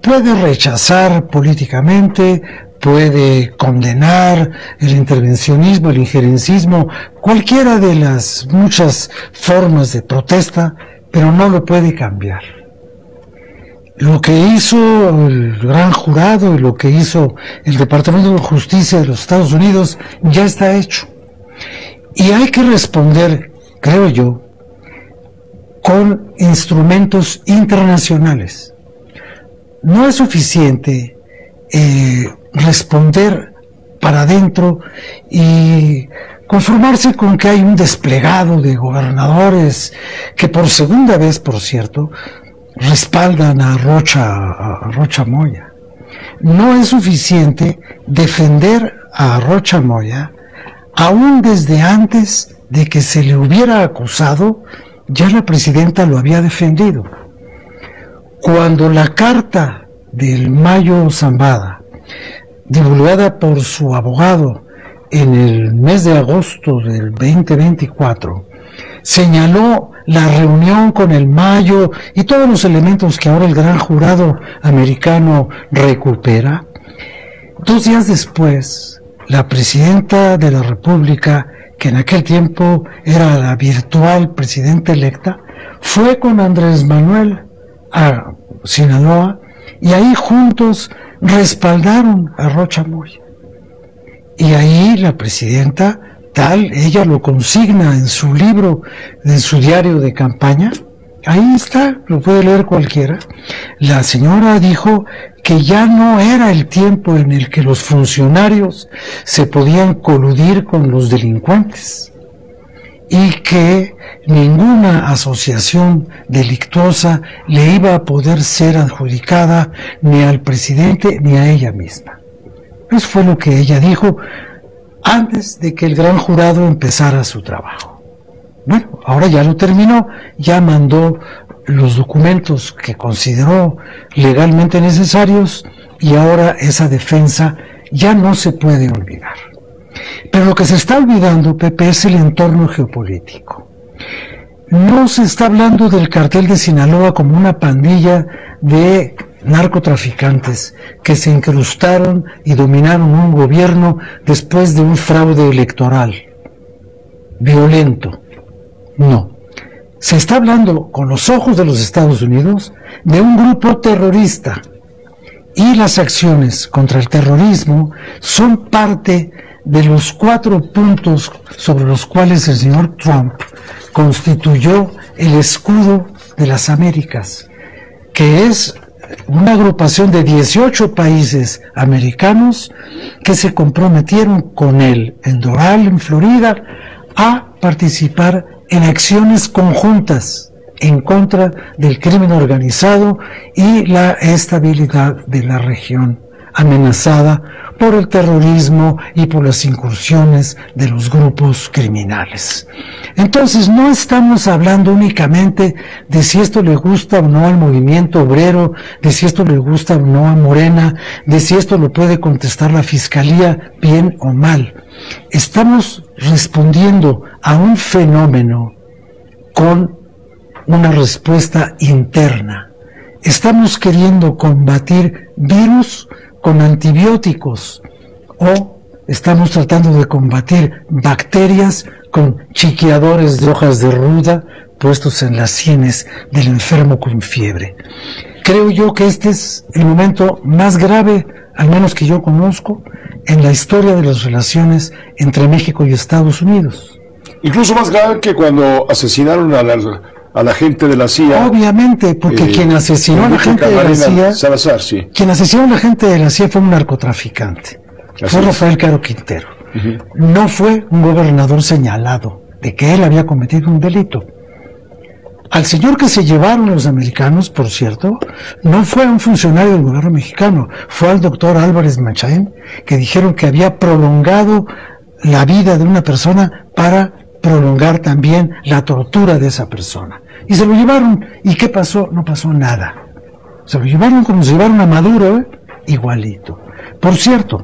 puede rechazar políticamente, puede condenar el intervencionismo, el injerencismo, cualquiera de las muchas formas de protesta, pero no lo puede cambiar. Lo que hizo el gran jurado y lo que hizo el Departamento de Justicia de los Estados Unidos ya está hecho. Y hay que responder, creo yo, con instrumentos internacionales. No es suficiente responder para adentro y conformarse con que hay un desplegado de gobernadores que por segunda vez, por cierto, respaldan a Rocha Moya. No es suficiente defender a Rocha Moya, aún desde antes de que se le hubiera acusado, ya la presidenta lo había defendido. Cuando la carta del Mayo Zambada, divulgada por su abogado en el mes de agosto del 2024, señaló la reunión con el Mayo y todos los elementos que ahora el gran jurado americano recupera, 2 días después, la presidenta de la República, que en aquel tiempo era la virtual presidenta electa, fue con Andrés Manuel a Sinaloa y ahí juntos respaldaron a Rocha Moya. Y ahí la presidenta, ella lo consigna en su libro, en su diario de campaña, ahí está, lo puede leer cualquiera. La señora dijo que ya no era el tiempo en el que los funcionarios se podían coludir con los delincuentes y que ninguna asociación delictuosa le iba a poder ser adjudicada ni al presidente ni a ella misma. Eso fue lo que ella dijo antes de que el gran jurado empezara su trabajo. Bueno, ahora ya lo terminó, ya mandó los documentos que consideró legalmente necesarios y ahora esa defensa ya no se puede olvidar. Pero lo que se está olvidando, Pepe, es el entorno geopolítico. No se está hablando del cartel de Sinaloa como una pandilla de narcotraficantes que se incrustaron y dominaron un gobierno después de un fraude electoral violento. No. Se está hablando con los ojos de los Estados Unidos de un grupo terrorista y las acciones contra el terrorismo son parte de los 4 puntos sobre los cuales el señor Trump constituyó el escudo de las Américas, que es una agrupación de 18 países americanos que se comprometieron con él en Doral, en Florida, a participar en acciones conjuntas en contra del crimen organizado y la estabilidad de la región amenazada por el terrorismo y por las incursiones de los grupos criminales. Entonces no estamos hablando únicamente de si esto le gusta o no al movimiento obrero, de si esto le gusta o no a Morena, de si esto lo puede contestar la Fiscalía bien o mal. Estamos respondiendo a un fenómeno con una respuesta interna. Estamos queriendo combatir virus con antibióticos o estamos tratando de combatir bacterias con chiqueadores de hojas de ruda puestos en las sienes del enfermo con fiebre. Creo yo que este es el momento más grave, al menos que yo conozco, en la historia de las relaciones entre México y Estados Unidos. Incluso más grave que cuando asesinaron a la gente de la CIA. Obviamente, porque quien asesinó a la gente de la CIA, Salazar, sí. Quien asesinó a la gente de la CIA fue un narcotraficante. Fue Rafael Caro Quintero. No fue un gobernador señalado de que él había cometido un delito. Al señor que se llevaron los americanos, por cierto, no fue un funcionario del gobierno mexicano, fue al doctor Álvarez Machain, que dijeron que había prolongado la vida de una persona para prolongar también la tortura de esa persona. Y se lo llevaron. ¿Y qué pasó? No pasó nada. Se lo llevaron como se llevaron a Maduro, igualito. Por cierto,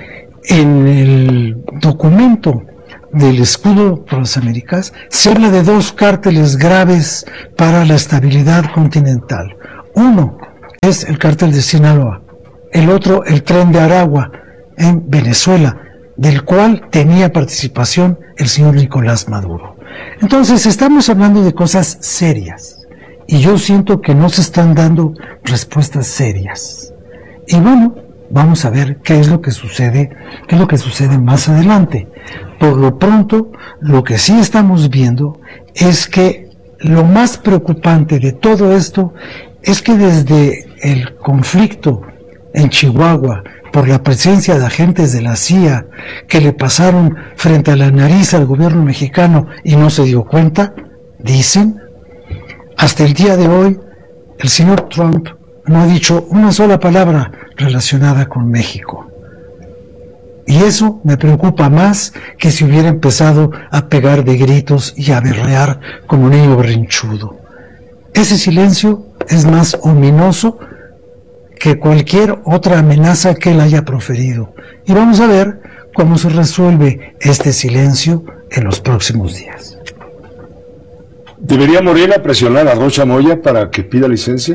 en el documento del escudo por las Américas se habla de 2 cárteles graves para la estabilidad continental. Uno, es el cártel de Sinaloa, el otro el Tren de Aragua en Venezuela, del cual tenía participación el señor Nicolás Maduro. Entonces estamos hablando de cosas serias y yo siento que no se están dando respuestas serias. Y bueno, vamos a ver qué es lo que sucede más adelante. Por lo pronto, lo que sí estamos viendo es que lo más preocupante de todo esto es que desde el conflicto en Chihuahua por la presencia de agentes de la CIA que le pasaron frente a la nariz al gobierno mexicano y no se dio cuenta, dicen, hasta el día de hoy el señor Trump no ha dicho una sola palabra relacionada con México. Y eso me preocupa más que si hubiera empezado a pegar de gritos y a berrear como niño berrinchudo. Ese silencio es más ominoso que cualquier otra amenaza que él haya proferido. Y vamos a ver cómo se resuelve este silencio en los próximos días. ¿Debería Morena presionar a Rocha Moya para que pida licencia?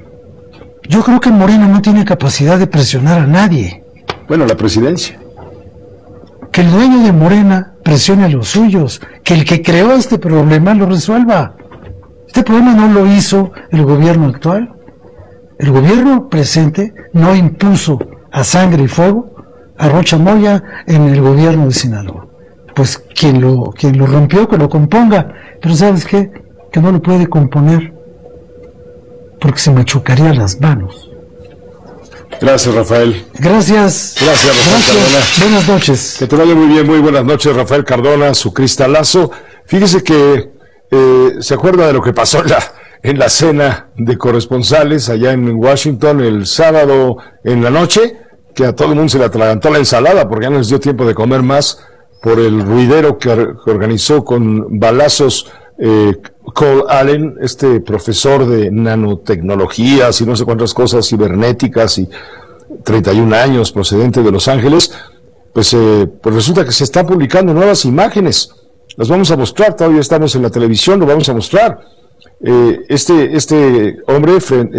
Yo creo que Morena no tiene capacidad de presionar a nadie. Bueno, la presidencia. Que el dueño de Morena presione a los suyos, que el que creó este problema lo resuelva. Este problema no lo hizo el gobierno actual. El gobierno presente no impuso a sangre y fuego a Rocha Moya en el gobierno de Sinaloa. Pues quien lo rompió, que lo componga. Pero ¿sabes qué? Que no lo puede componer porque se machucaría las manos. Gracias, Rafael. Gracias. Gracias, Rafael Cardona. Buenas noches. Que te vaya muy bien, muy buenas noches, Rafael Cardona, su cristalazo. Fíjese que se acuerda de lo que pasó en la cena de corresponsales allá en Washington el sábado en la noche, que a todo el mundo se le atragantó la ensalada porque ya no les dio tiempo de comer más por el ruidero que organizó con balazos Cole Allen, este profesor de nanotecnologías y no sé cuántas cosas cibernéticas, y 31 años, procedente de Los Ángeles. Pues resulta que se están publicando nuevas imágenes. Las vamos a mostrar, todavía estamos en la televisión, lo vamos a mostrar. Este hombre,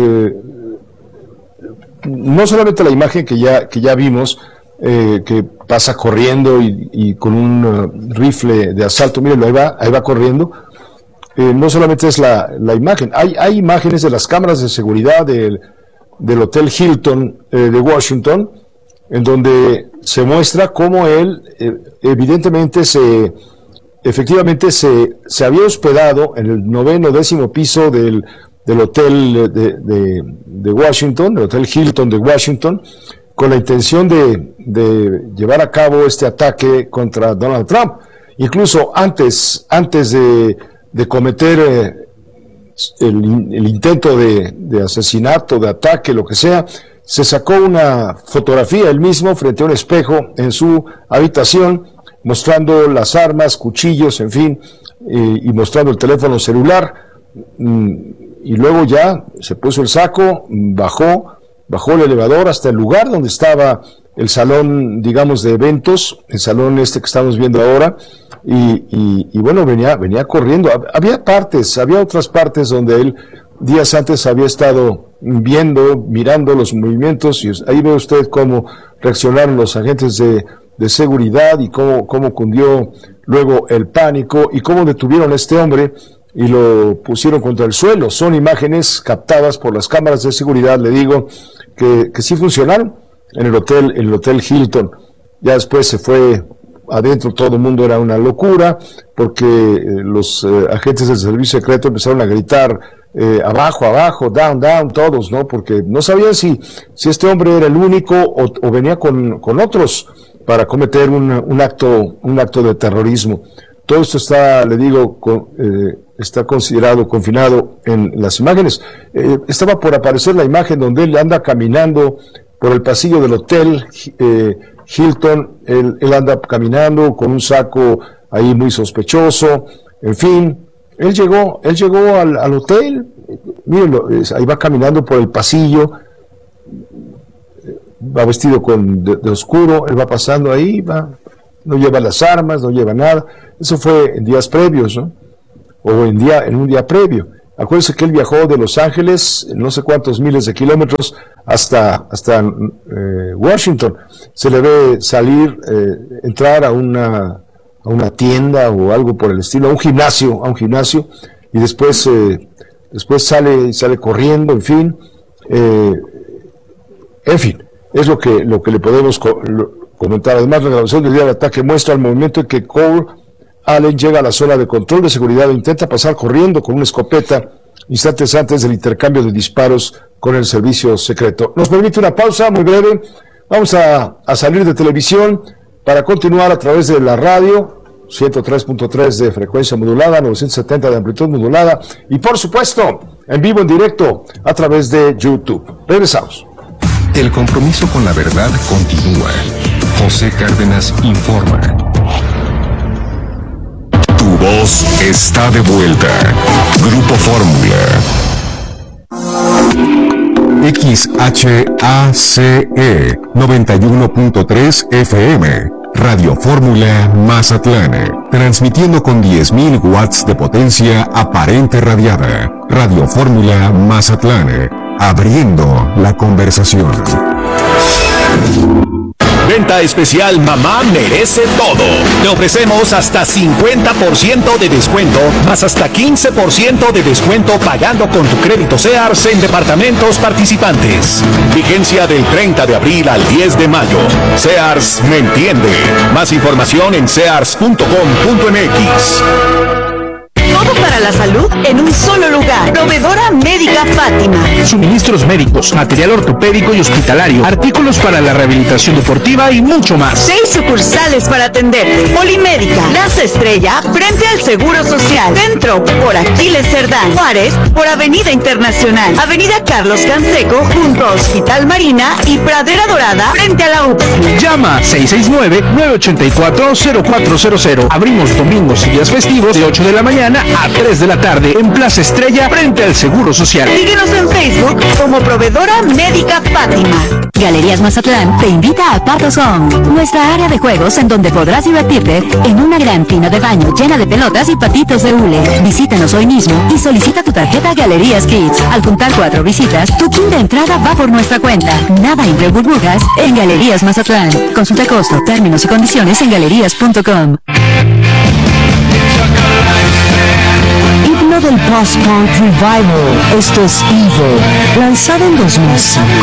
no solamente la imagen que ya vimos, que pasa corriendo y con un rifle de asalto, mírenlo, ahí va corriendo. No solamente es la imagen, hay imágenes de las cámaras de seguridad del Hotel Hilton de Washington, en donde se muestra cómo él evidentemente efectivamente se había hospedado en el 9º, 10º piso del hotel de Washington, del Hotel Hilton de Washington, con la intención de llevar a cabo este ataque contra Donald Trump. Incluso antes de cometer el intento de asesinato, de ataque, lo que sea, se sacó una fotografía él mismo frente a un espejo en su habitación, mostrando las armas, cuchillos, en fin, y mostrando el teléfono celular, y luego ya se puso el saco, bajó el elevador hasta el lugar donde estaba el salón, digamos, de eventos, el salón que estamos viendo ahora, y bueno, venía corriendo. Había otras partes donde él días antes había estado mirando los movimientos, y ahí ve usted cómo reaccionaron los agentes de seguridad y cómo cundió luego el pánico y cómo detuvieron a este hombre y lo pusieron contra el suelo. Son imágenes captadas por las cámaras de seguridad, le digo, que sí funcionaron en el Hotel Hilton. Ya después se fue adentro, todo el mundo era una locura, porque los agentes del servicio secreto empezaron a gritar abajo, abajo, down, down, todos, ¿no? Porque no sabían si este hombre era el único o venía con otros para cometer un acto de terrorismo. Todo esto está, le digo, está considerado confinado en las imágenes. Estaba por aparecer la imagen donde él anda caminando por el pasillo del Hotel Hilton. Él anda caminando con un saco ahí muy sospechoso. En fin, él llegó al hotel. Mírenlo, ahí va caminando por el pasillo. Va vestido de oscuro. Él va pasando ahí, no lleva las armas, no lleva nada. Eso fue en días previos, ¿no? O en un día previo. Acuérdense que él viajó de Los Ángeles, no sé cuántos miles de kilómetros, hasta Washington. Se le ve salir, entrar a una tienda o algo por el estilo, a un gimnasio, y después sale corriendo, en fin, es lo que le podemos comentar. Además, la grabación del día del ataque muestra el movimiento en que Cole Allen llega a la zona de control de seguridad e intenta pasar corriendo con una escopeta instantes antes del intercambio de disparos con el servicio secreto. Nos permite una pausa muy breve. Vamos a salir de televisión para continuar a través de la radio, 103.3 de frecuencia modulada, 970 de amplitud modulada y por supuesto en vivo, en directo a través de YouTube. Regresamos. El compromiso con la verdad continúa. José Cárdenas informa. Tu voz está de vuelta. Grupo Fórmula. XHACE 91.3 FM. Radio Fórmula Mazatlán. Transmitiendo con 10.000 watts de potencia aparente radiada. Radio Fórmula Mazatlán. Abriendo la conversación. Venta especial Mamá Merece Todo. Te ofrecemos hasta 50% de descuento, más hasta 15% de descuento pagando con tu crédito Sears en departamentos participantes. Vigencia del 30 de abril al 10 de mayo. Sears me entiende. Más información en sears.com.mx. Todo para la salud en un solo lugar. Proveedora Médica Fátima. Suministros médicos, material ortopédico y hospitalario, artículos para la rehabilitación deportiva y mucho más. 6 sucursales para atenderte. Polimédica, Plaza Estrella, frente al Seguro Social. Centro, por Aquiles Cerdán. Juárez, por Avenida Internacional. Avenida Carlos Canseco, junto a Hospital Marina y Pradera Dorada, frente a la UPSI. Llama 669-984-0400. Abrimos domingos y días festivos de 8 de la mañana a 3 de la tarde en Plaza Estrella frente al Seguro Social. Síguenos en Facebook como Proveedora Médica Fátima. Galerías Mazatlán te invita a Pato Zone, nuestra área de juegos en donde podrás divertirte en una gran tina de baño llena de pelotas y patitos de hule. Visítanos hoy mismo y solicita tu tarjeta Galerías Kids. Al juntar 4 visitas, tu kit de entrada va por nuestra cuenta. Nada entre burbujas en Galerías Mazatlán. Consulta costo, términos y condiciones en galerías.com. Himno del Post-Punk Revival, esto es Evil, lanzado en 2005.